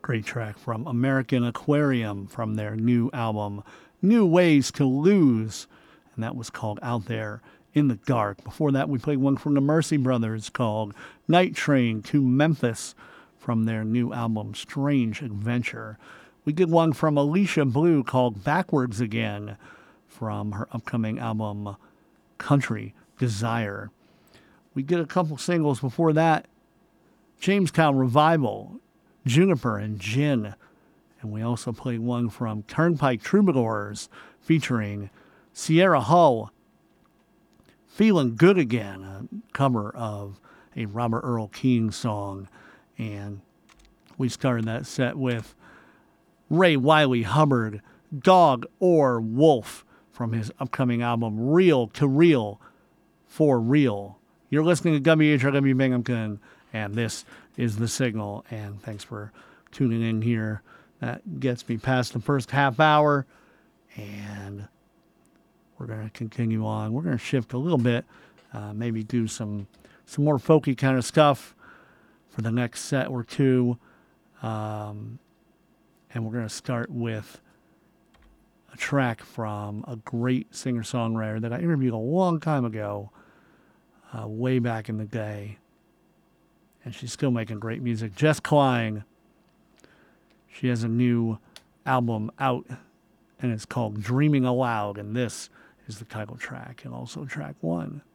Great track from American Aquarium from their new album, New Ways to Lose. And that was called Out There in the Dark. Before that, we played one from the Mercy Brothers called Night Train to Memphis from their new album, Strange Adventure. We did one from Alicia Blue called Backwards Again from her upcoming album, Country Desire. We did a couple singles before that. Jamestown Revival, Juniper and Gin. And we also played one from Turnpike Troubadours featuring Sierra Hull, Feeling Good Again, a cover of a Robert Earl Keen song. And we started that set with Ray Wiley Hubbard, Dog or Wolf, from his upcoming album, Real to Real for Real. You're listening to WHRW Binghamton, and this is The Signal. And thanks for tuning in here. That gets me past the first half hour, and we're going to continue on. We're going to shift a little bit, maybe do some more folky kind of stuff for the next set or two. And we're going to start with a track from a great singer-songwriter that I interviewed a long time ago, way back in the day. And she's still making great music. Jess Klein. She has a new album out, and it's called Dreaming Aloud, and this is the title track and also track one.